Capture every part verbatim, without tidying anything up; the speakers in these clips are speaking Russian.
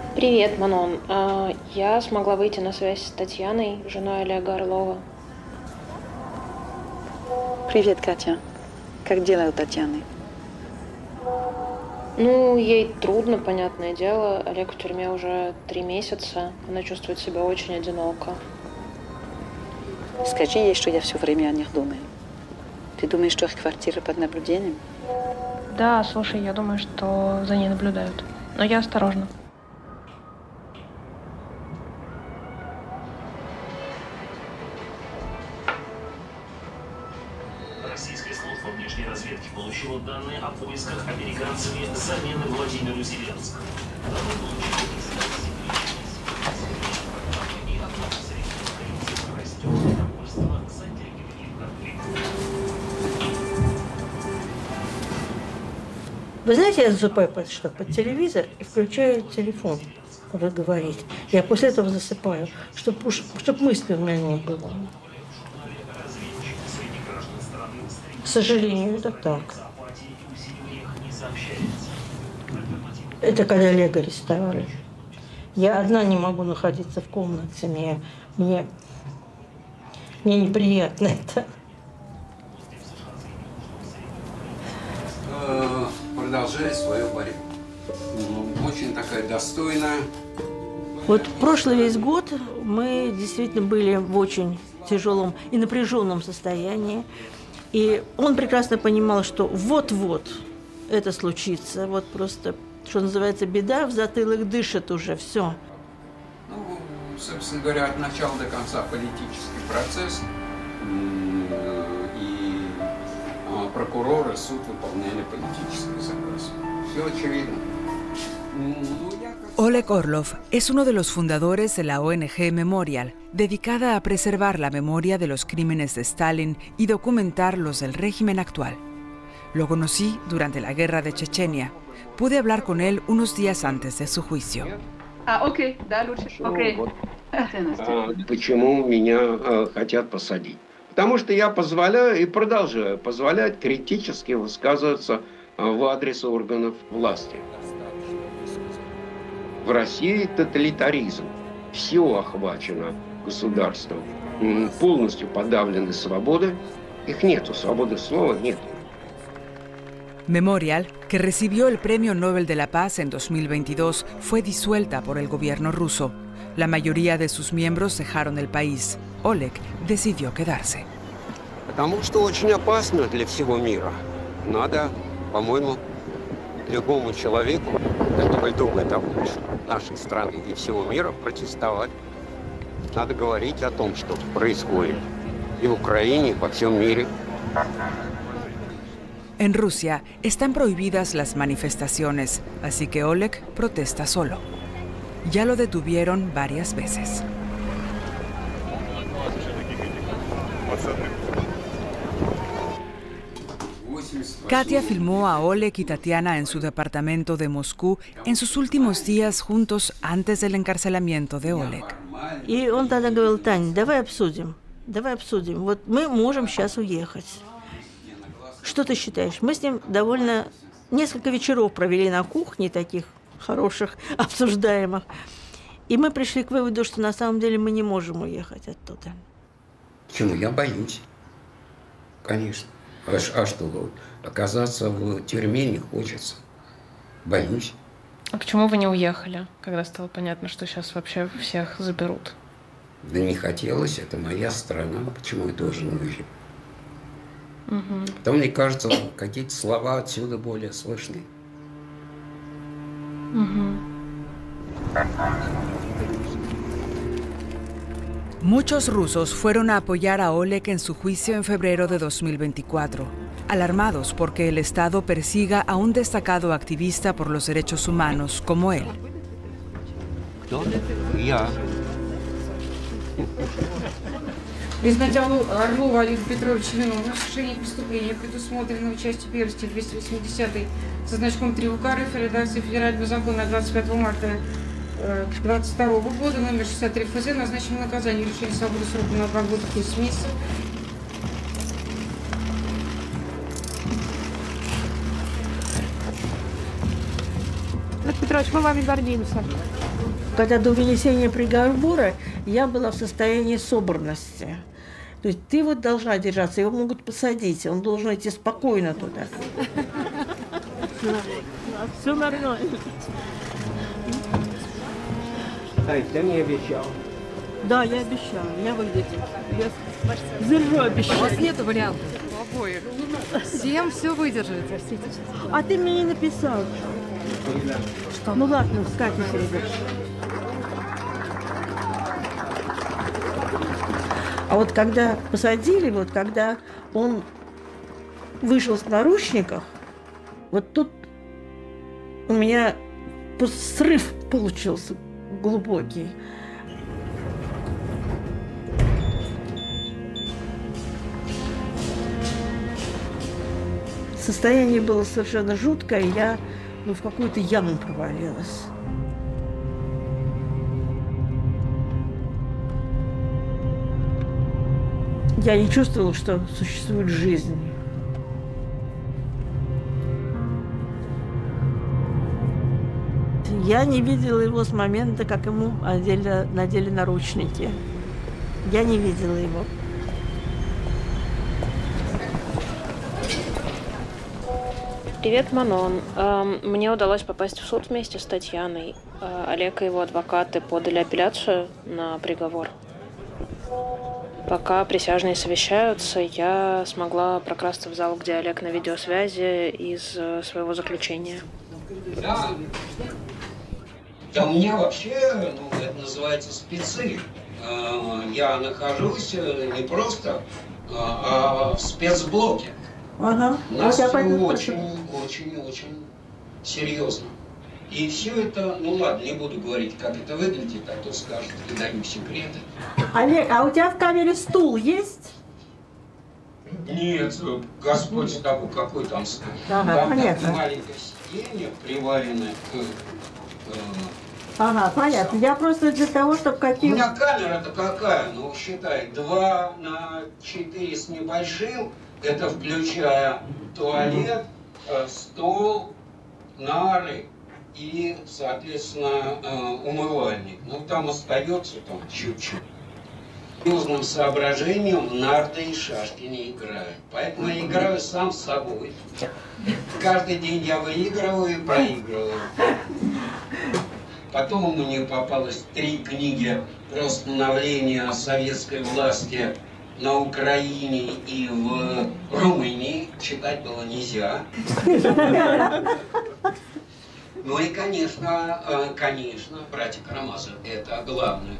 Привет, Манон. А, Я смогла выйти на связь с Татьяной, женой Олега Орлова. Привет, Катя. Как дела у Татьяны? Ну, ей трудно, понятное дело. Олег в тюрьме уже три месяца. Она чувствует себя очень одиноко. Скажи ей, что я все время о них думаю. Ты думаешь, что их квартира под наблюдением? Да, слушай, я думаю, что за ней наблюдают. Но я осторожна. Российская служба внешней разведки получила данные о поисках американцами замены Владимиру Зеленскому. Вы знаете, я засыпаю под, что, под телевизор и включаю телефон, когда говорить. Я после этого засыпаю, чтобы чтоб мысли у меня не было. К сожалению, это так. Это когда Олега арестовали. Я одна не могу находиться в комнате. Мне, мне, мне неприятно это. Продолжает свою борьбу. Очень такая достойная. Вот прошлый весь год мы действительно были в очень тяжелом и напряженном состоянии. И он прекрасно понимал, что вот-вот это случится. Вот просто, что называется, беда в затылок дышит уже, все. Ну, собственно говоря, от начала до конца политический процесс. И прокуроры, суд выполняли политические заказы. Все очевидно. Oleg Orlov es uno de los fundadores de la O N G Memorial, dedicada a preservar la memoria de los crímenes de Stalin y documentar los del régimen actual. Lo conocí durante la guerra de Chechenia. Pude hablar con él unos días antes de su juicio. А, окей, да, лучше. Окей. Вот, а, почему меня а, хотят посадить? Потому что я позволяю и продолжаю позволять критически высказываться а, в адрес органов власти. В России тоталитаризм. Все охвачено государством. Полностью подавлены свободы. Их нету, свободы слова нету. Memorial, que recibió el Premio Nobel de la Paz en dos mil veintidós, fue disuelta por el gobierno ruso. La mayoría de sus miembros dejaron el país. Oleg decidió quedarse. Потому что очень опасно для всего мира. Надо, по-моему, любому человеку, который думает о будущем нашей страны и всего мира, протестовать. Надо говорить о том, что происходит и в Украине, и во всем мире. En Rusia están prohibidas las manifestaciones, así que Oleg protesta solo. Ya lo detuvieron varias veces. Katia filmó a Oleg y Tatiana en su departamento de Moscú en sus últimos días juntos antes del encarcelamiento de Oleg. И он тогда говорил: Таня, давай обсудим, давай обсудим. Вот мы можем сейчас уехать. Что ты считаешь? Мы с ним довольно несколько вечеров провели на кухне, таких хороших, обсуждаемых. И мы пришли к выводу, что на самом деле мы не можем уехать оттуда. Почему? Я боюсь. Конечно. А, а что, оказаться в тюрьме не хочется. Боюсь. А почему вы не уехали, когда стало понятно, что сейчас вообще всех заберут? Да не хотелось, это моя страна. Почему я должен уезжать? Угу. Потом, мне кажется, какие-то слова отсюда более слышны. Угу. Muchos rusos fueron a apoyar a Oleg en su juicio en febrero de dos mil veinticuatro, alarmados porque el Estado persiga a un destacado activista por los derechos humanos como él. Кто? Я. Признать Орлова Олега Петровича виновным в совершении преступления, предусмотренного частью первой статьи двести восемьдесят со значком три УК РФ, редакции федерального закона двадцать пятого марта двадцать второго года, номер шестьдесят три ФЗ, назначено наказание лишения свободы сроком на два года десять месяцев. Олег Петрович, мы вами гордимся. когда до вынесения приговора я была в состоянии собранности. То есть ты вот должна держаться, его могут посадить, он должен идти спокойно туда. Все нормально. Ай, ты мне обещал. Да, я обещала, я выйду. Я держу обещаю. У вас нет вариантов у обоих. Всем все выдержит. А ты мне не написал. Что? Ну ладно, с Катей перейдешь. А вот когда посадили, вот когда он вышел с наручников, вот тут у меня срыв получился глубокий. Состояние было совершенно жуткое, я ну, в какую-то яму провалилась. Я не чувствовала, что существует жизнь. Я не видела его с момента, как ему одели, надели наручники. Я не видела его. Привет, Манон. Эм, Мне удалось попасть в суд вместе с Татьяной. Э, Олег и его адвокаты подали апелляцию на приговор. Пока присяжные совещаются, я смогла прокрасться в зал, где Олег на видеосвязи из э, своего заключения. Да. Да у меня вообще, ну, это называется спецы. Э, Я нахожусь э, не просто, э, а в спецблоке. Ага. У нас Вот я все пойду очень, очень, очень серьезно. И все это, ну ладно, не буду говорить, как это выглядит, а то скажут, не даю секреты. Олег, а у тебя в камере стул есть? Нет, Господь с тобой, какой там стул. Ага, Там понятно. так маленькое сиденье, приваренное к... э, Ага, понятно. Я просто для того, чтобы У какие... меня камера-то какая? Ну, считай, два на четыре с небольшим, это включая туалет, э, стол, нары и, соответственно, э, умывальник. Ну, там остается там чуть-чуть. Южным соображением нарды и шашки не играют. Поэтому я играю сам с собой. Каждый день я выигрываю и проигрываю. Потом мне попалось три книги про становление советской власти на Украине и в Румынии. Читать было нельзя. Ну и, конечно, конечно, братья Карамазовы. Это главное.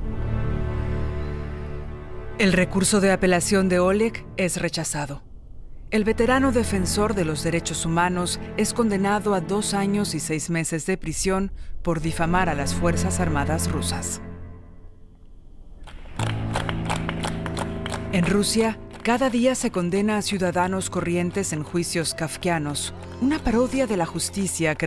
El recurso de apelación de Oleg es rechazado. El veterano defensor de los derechos humanos es condenado a dos años y seis meses de prisión por difamar a las Fuerzas Armadas rusas. En Rusia, cada día se condena a ciudadanos corrientes en juicios kafkianos, una parodia de la justicia que